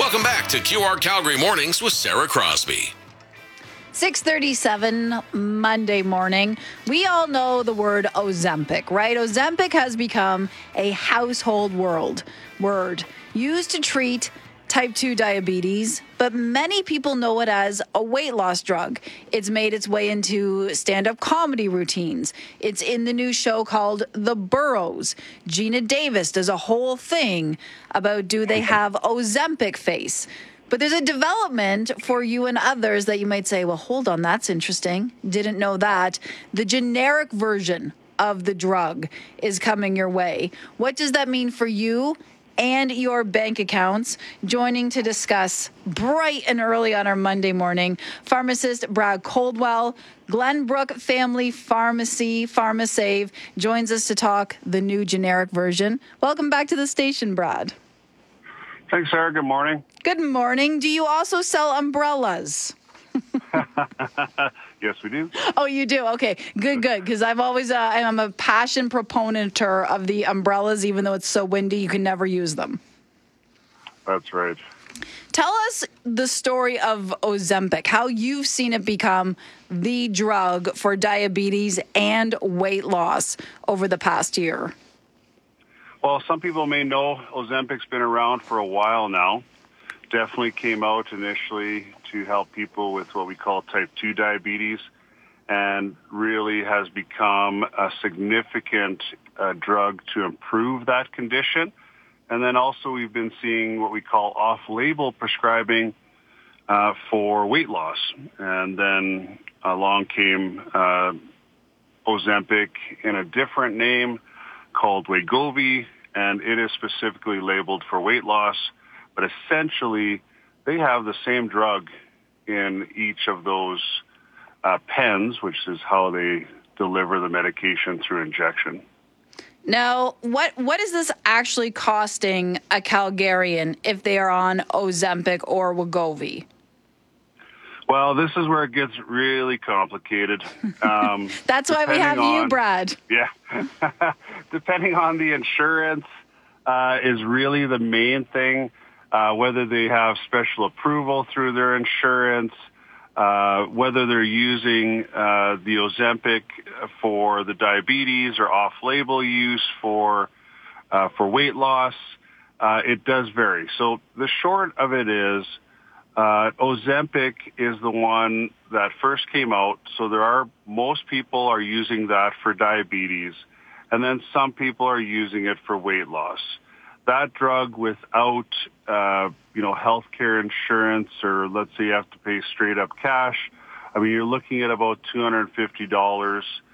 Welcome back to QR Calgary Mornings with Sarah Crosby. 6:37 Monday morning. We all know the word Ozempic, right? Ozempic has become a household word used to treat type 2 diabetes, but many people know it as a weight loss drug. It's made its way into stand-up comedy routines. It's in the new show called The Burrows. Gina Davis does a whole thing about do they have Ozempic face? But there's a development for you and others that you might say, well, hold on, that's interesting. Didn't know that. The generic version of the drug is coming your way. What does that mean for you and your bank accounts? Joining to discuss bright and early on our Monday morning, pharmacist Brad Coldwell, Glenbrook Family Pharmacy, PharmaSave, joins us to talk the new generic version. Welcome back to the station, Brad. Thanks, Sarah. Good morning. Good morning. Do you also sell umbrellas? Yes, we do. Oh, you do? Okay, good. Because I've always, I'm a passion proponenter of the umbrellas, even though it's so windy, you can never use them. That's right. Tell us the story of Ozempic, how you've seen it become the drug for diabetes and weight loss over the past year. Well, some people may know Ozempic's been around for a while now. Definitely came out initially to help people with what we call type 2 diabetes, and really has become a significant drug to improve that condition. And then also we've been seeing what we call off-label prescribing for weight loss. And then along came Ozempic in a different name called Wegovy, and it is specifically labeled for weight loss. But essentially, they have the same drug in each of those pens, which is how they deliver the medication through injection. Now, what is this actually costing a Calgarian if they are on Ozempic or Wegovy? Well, this is where it gets really complicated. That's why we have you, Brad. Yeah. Depending on the insurance is really the main thing, whether they have special approval through their insurance, whether they're using the Ozempic for the diabetes or off-label use for weight loss. It does vary. So the short of it is, Ozempic is the one that first came out. So most people are using that for diabetes, and then some people are using it for weight loss. That drug without, healthcare insurance, or let's say you have to pay straight up cash, I mean, you're looking at about $250